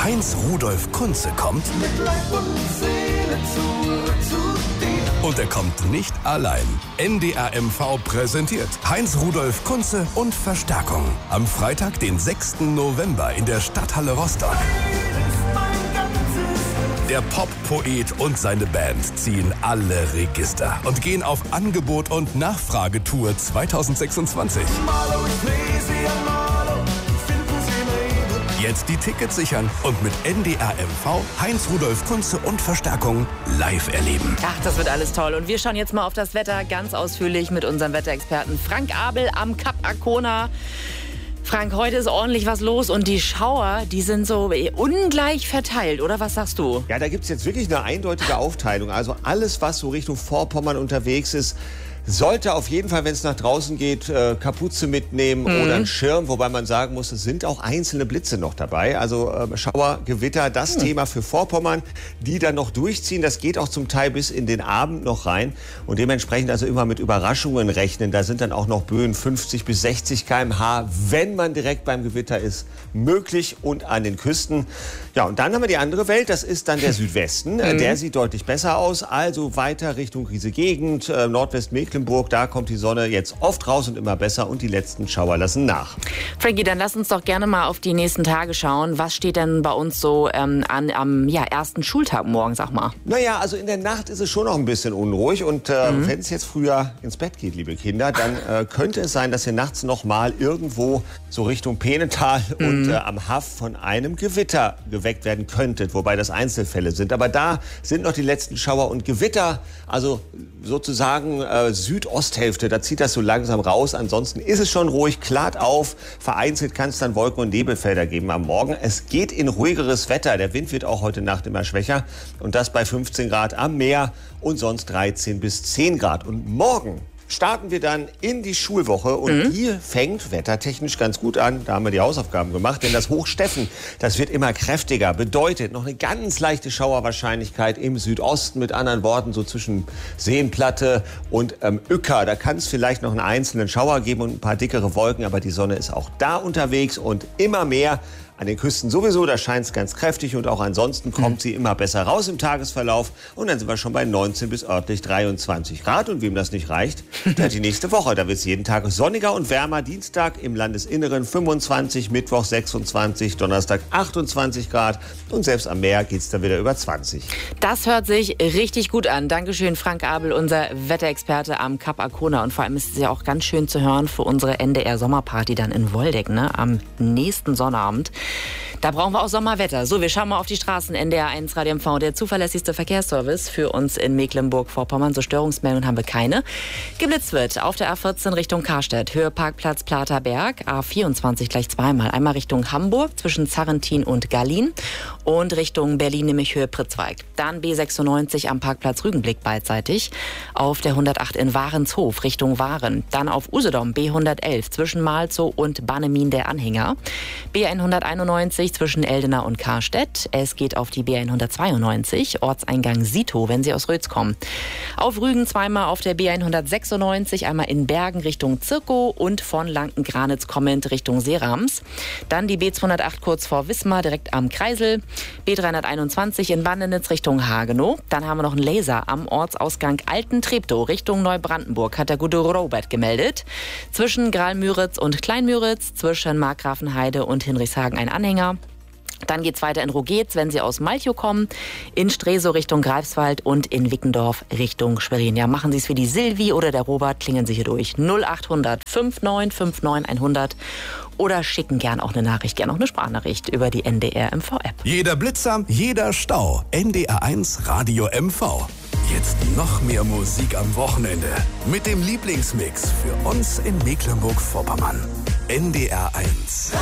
Heinz Rudolf Kunze kommt. Mit Leib und Seele zu dir. Und er kommt nicht allein. NDR MV präsentiert Heinz Rudolf Kunze und Verstärkung. Am Freitag, den 6. November in der Stadthalle Rostock. Der Pop-Poet und seine Band ziehen alle Register und gehen auf Angebot- und Nachfragetour 2026. Jetzt die Tickets sichern und mit NDR MV Heinz Rudolf Kunze und Verstärkung live erleben. Ach, das wird alles toll. Und wir schauen jetzt mal auf das Wetter ganz ausführlich mit unserem Wetterexperten Frank Abel am Kap Arkona. Frank, heute ist ordentlich was los und die Schauer, die sind so ungleich verteilt, oder was sagst du? Ja, da gibt es jetzt wirklich eine eindeutige Aufteilung. Also alles, was so Richtung Vorpommern unterwegs ist, sollte auf jeden Fall, wenn es nach draußen geht, Kapuze mitnehmen oder einen Schirm. Wobei man sagen muss, es sind auch einzelne Blitze noch dabei. Also Schauer, Gewitter, das Thema für Vorpommern, die dann noch durchziehen. Das geht auch zum Teil bis in den Abend noch rein. Und dementsprechend also immer mit Überraschungen rechnen. Da sind dann auch noch Böen 50 bis 60 km/h, wenn man direkt beim Gewitter ist, möglich und an den Küsten. Ja, und dann haben wir die andere Welt. Das ist dann der Südwesten. Der sieht deutlich besser aus. Also weiter Richtung diese Gegend, Nordwestmecklenburg. Da kommt die Sonne jetzt oft raus und immer besser und die letzten Schauer lassen nach. Frankie, dann lass uns doch gerne mal auf die nächsten Tage schauen. Was steht denn bei uns so am ersten Schultag morgen, sag mal? Naja, also in der Nacht ist es schon noch ein bisschen unruhig und wenn es jetzt früher ins Bett geht, liebe Kinder, dann könnte es sein, dass ihr nachts noch mal irgendwo so Richtung Peenental und am Haff von einem Gewitter geweckt werden könntet, wobei das Einzelfälle sind. Aber da sind noch die letzten Schauer und Gewitter, also sozusagen Südosthälfte, da zieht das so langsam raus. Ansonsten ist es schon ruhig, klart auf. Vereinzelt kann es dann Wolken- und Nebelfelder geben am Morgen. Es geht in ruhigeres Wetter. Der Wind wird auch heute Nacht immer schwächer. Und das bei 15 Grad am Meer und sonst 13 bis 10 Grad. Und morgen starten wir dann in die Schulwoche und die fängt wettertechnisch ganz gut an. Da haben wir die Hausaufgaben gemacht, denn das Hochsteffen, das wird immer kräftiger. Bedeutet noch eine ganz leichte Schauerwahrscheinlichkeit im Südosten, mit anderen Worten so zwischen Seenplatte und Uecker. Da kann es vielleicht noch einen einzelnen Schauer geben und ein paar dickere Wolken, aber die Sonne ist auch da unterwegs und immer mehr. An den Küsten sowieso, da scheint es ganz kräftig und auch ansonsten kommt sie immer besser raus im Tagesverlauf. Und dann sind wir schon bei 19 bis örtlich 23 Grad. Und wem das nicht reicht, der hat die nächste Woche. Da wird es jeden Tag sonniger und wärmer. Dienstag im Landesinneren 25, Mittwoch 26, Donnerstag 28 Grad. Und selbst am Meer geht es dann wieder über 20. Das hört sich richtig gut an. Dankeschön, Frank Abel, unser Wetterexperte am Kap Arkona. Und vor allem ist es ja auch ganz schön zu hören für unsere NDR-Sommerparty dann in Woldeck, ne? Am nächsten Sonnabend. Da brauchen wir auch Sommerwetter. So, wir schauen mal auf die Straßen. NDR1 Radio MV, der zuverlässigste Verkehrsservice für uns in Mecklenburg-Vorpommern. So Störungsmeldungen haben wir keine. Geblitzt wird auf der A14 Richtung Karstedt, Höhe Parkplatz Platerberg, A24 gleich zweimal. Einmal Richtung Hamburg zwischen Zarrentin und Gallien und Richtung Berlin, nämlich Höhe Pritzwalk. Dann B96 am Parkplatz Rügenblick beidseitig. Auf der 108 in Warenshof Richtung Waren. Dann auf Usedom B111 zwischen Malzow und Bannemin der Anhänger. B191 zwischen Eldena und Karstedt. Es geht auf die B192, Ortseingang Sito, wenn Sie aus Rötz kommen. Auf Rügen zweimal auf der B196, einmal in Bergen Richtung Zirkow und von Lanken-Granitz kommend Richtung Seerams. Dann die B208 kurz vor Wismar, direkt am Kreisel. B321 in Bandenitz Richtung Hagenow. Dann haben wir noch einen Laser am Ortsausgang Alten-Treptow Richtung Neubrandenburg, hat der gute Robert gemeldet. Zwischen Graal-Müritz und Klein-Müritz, zwischen Markgrafenheide und Hinrichshagen ein Anhänger. Dann geht's weiter in Rogetz, wenn Sie aus Malchow kommen, in Stresow Richtung Greifswald und in Wickendorf Richtung Schwerin. Ja, machen Sie es wie die Silvi oder der Robert, klingen Sie hier durch. 0800 5959 100 oder schicken gern auch eine Nachricht, gern auch eine Sprachnachricht über die NDR MV App. Jeder Blitzer, jeder Stau. NDR1 Radio MV. Jetzt noch mehr Musik am Wochenende. Mit dem Lieblingsmix für uns in Mecklenburg-Vorpommern. NDR1.